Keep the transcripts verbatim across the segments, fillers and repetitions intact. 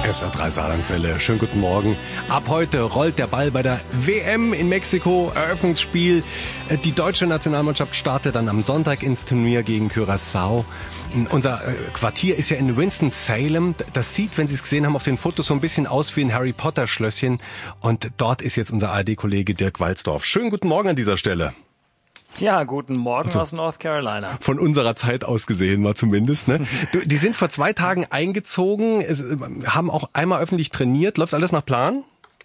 S R drei Saarlandwelle. Schönen guten Morgen. Ab heute rollt der Ball bei der W M in Mexiko. Eröffnungsspiel. Die deutsche Nationalmannschaft startet dann am Sonntag ins Turnier gegen Curaçao. Unser Quartier ist ja in Winston-Salem. Das sieht, wenn Sie es gesehen haben, auf den Fotos so ein bisschen aus wie ein Harry Potter Schlösschen. Und dort ist jetzt unser A R D-Kollege Dirk Walzdorf. Schönen guten Morgen an dieser Stelle. Ja, guten Morgen also, aus North Carolina. Von unserer Zeit aus gesehen mal zumindest. Ne? Du, die sind vor zwei Tagen eingezogen, haben auch einmal öffentlich trainiert. Läuft alles nach Plan?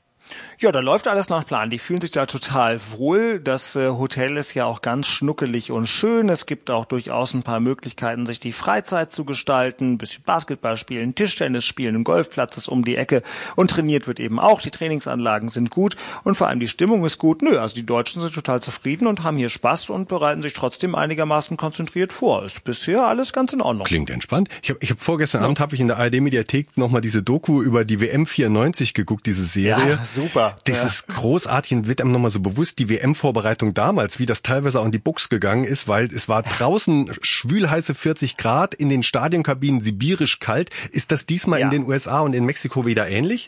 Ja, da läuft alles nach Plan. Die fühlen sich da total wohl. Das äh, Hotel ist ja auch ganz schnuckelig und schön. Es gibt auch durchaus ein paar Möglichkeiten, sich die Freizeit zu gestalten. Ein bisschen Basketball spielen, Tischtennis spielen, ein Golfplatz ist um die Ecke. Und trainiert wird eben auch. Die Trainingsanlagen sind gut und vor allem die Stimmung ist gut. Nö, also die Deutschen sind total zufrieden und haben hier Spaß und bereiten sich trotzdem einigermaßen konzentriert vor. Ist bisher alles ganz in Ordnung. Klingt entspannt. Ich habe ich hab vorgestern ja. Abend habe ich in der A R D-Mediathek nochmal diese Doku über die W M vierundneunzig geguckt, diese Serie. Ja, super. Das ja. ist großartig und wird einem nochmal so bewusst, die W M-Vorbereitung damals, wie das teilweise auch in die Buchs gegangen ist, weil es war draußen schwülheiße vierzig Grad, in den Stadionkabinen sibirisch kalt. Ist das diesmal ja. in den U S A und in Mexiko wieder ähnlich?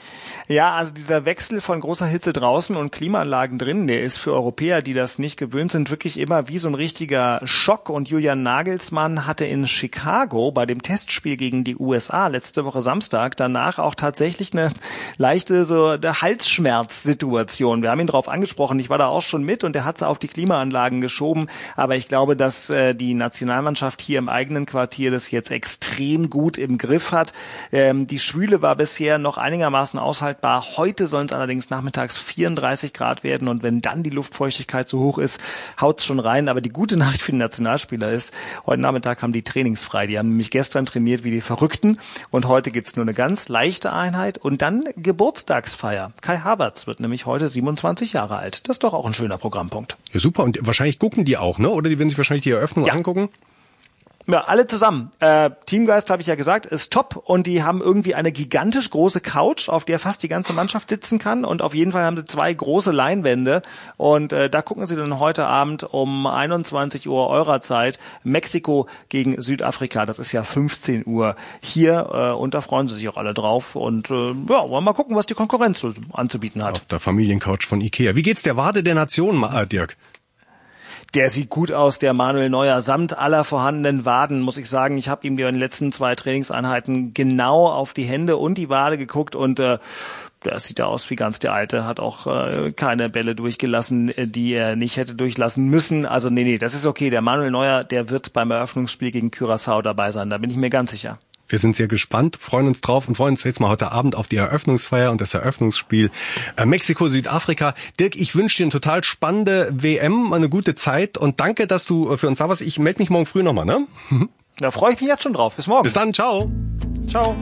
Ja, also dieser Wechsel von großer Hitze draußen und Klimaanlagen drin, der ist für Europäer, die das nicht gewöhnt sind, wirklich immer wie so ein richtiger Schock. Und Julian Nagelsmann hatte in Chicago bei dem Testspiel gegen die U S A letzte Woche Samstag danach auch tatsächlich eine leichte so eine Halsschmerzsituation. Wir haben ihn darauf angesprochen, ich war da auch schon mit und er hat es auf die Klimaanlagen geschoben. Aber ich glaube, dass äh, die Nationalmannschaft hier im eigenen Quartier das jetzt extrem gut im Griff hat. Ähm, die Schwüle war bisher noch einigermaßen aushaltbar. Heute sollen es allerdings nachmittags vierunddreißig Grad werden und wenn dann die Luftfeuchtigkeit so hoch ist, haut's schon rein. Aber die gute Nachricht für die Nationalspieler ist, heute Nachmittag haben die trainingsfrei. Die haben nämlich gestern trainiert wie die Verrückten und heute gibt's nur eine ganz leichte Einheit und dann Geburtstagsfeier. Kai Havertz wird nämlich heute siebenundzwanzig Jahre alt. Das ist doch auch ein schöner Programmpunkt. Ja, super. Und wahrscheinlich gucken die auch, ne? Oder die werden sich wahrscheinlich die Eröffnung ja. angucken? Ja, alle zusammen. Äh, Teamgeist, habe ich ja gesagt, ist top und die haben irgendwie eine gigantisch große Couch, auf der fast die ganze Mannschaft sitzen kann und auf jeden Fall haben sie zwei große Leinwände und äh, da gucken sie dann heute Abend um einundzwanzig Uhr eurer Zeit Mexiko gegen Südafrika. Das ist ja fünfzehn Uhr hier äh, und da freuen sie sich auch alle drauf und äh, ja, wollen wir mal gucken, was die Konkurrenz so anzubieten hat. Auf der Familiencouch von Ikea. Wie geht's der Wade der Nation, Dirk? Der sieht gut aus, der Manuel Neuer, samt aller vorhandenen Waden, muss ich sagen. Ich habe ihm in den letzten zwei Trainingseinheiten genau auf die Hände und die Wade geguckt und äh, der sieht ja aus wie ganz der Alte, hat auch äh, keine Bälle durchgelassen, die er nicht hätte durchlassen müssen. Also nee, nee, das ist okay. Der Manuel Neuer, der wird beim Eröffnungsspiel gegen Curaçao dabei sein, da bin ich mir ganz sicher. Wir sind sehr gespannt, freuen uns drauf und freuen uns jetzt mal heute Abend auf die Eröffnungsfeier und das Eröffnungsspiel äh, Mexiko-Südafrika. Dirk, ich wünsche dir eine total spannende W M, eine gute Zeit und danke, dass du für uns da warst. Ich melde mich morgen früh nochmal, ne? Da freue ich mich jetzt schon drauf. Bis morgen. Bis dann, ciao. Ciao.